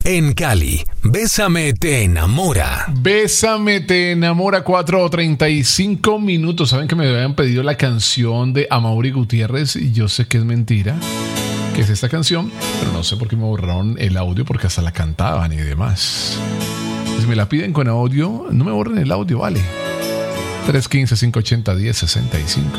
En Cali, Bésame te enamora. Bésame te enamora, 4:35 minutos. Saben que me habían pedido la canción de Amaury Gutiérrez y yo sé que es mentira, que es esta canción, pero no sé por qué me borraron el audio porque hasta la cantaban y demás. Si me la piden con audio, no me borren el audio, vale. 315-580-1065.